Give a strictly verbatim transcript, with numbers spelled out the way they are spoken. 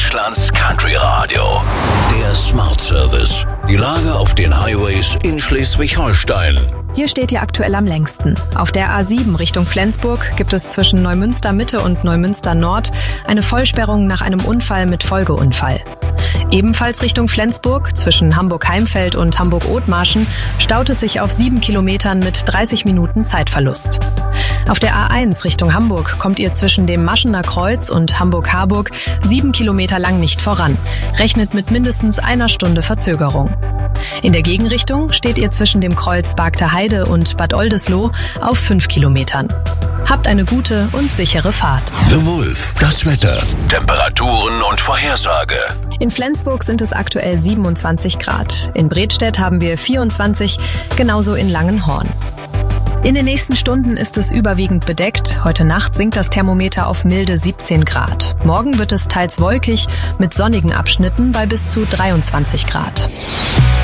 Deutschlands Country Radio. Der Smart Service. Die Lage auf den Highways in Schleswig-Holstein. Hier steht ihr aktuell am längsten. Auf der A sieben Richtung Flensburg gibt es zwischen Neumünster Mitte und Neumünster Nord eine Vollsperrung nach einem Unfall mit Folgeunfall. Ebenfalls Richtung Flensburg, zwischen Hamburg-Heimfeld und Hamburg-Othmarschen, staut es sich auf sieben Kilometern mit dreißig Minuten Zeitverlust. Auf der A eins Richtung Hamburg kommt ihr zwischen dem Maschener Kreuz und Hamburg-Harburg sieben Kilometer lang nicht voran, rechnet mit mindestens einer Stunde Verzögerung. In der Gegenrichtung steht ihr zwischen dem Kreuz Bargter Heide und Bad Oldesloe auf fünf Kilometern. Habt eine gute und sichere Fahrt. The Wolf, das Wetter, Temperaturen und Vorhersage. In Flensburg sind es aktuell siebenundzwanzig Grad. In Bredstedt haben wir vierundzwanzig, genauso in Langenhorn. In den nächsten Stunden ist es überwiegend bedeckt. Heute Nacht sinkt das Thermometer auf milde siebzehn Grad. Morgen wird es teils wolkig mit sonnigen Abschnitten bei bis zu dreiundzwanzig Grad.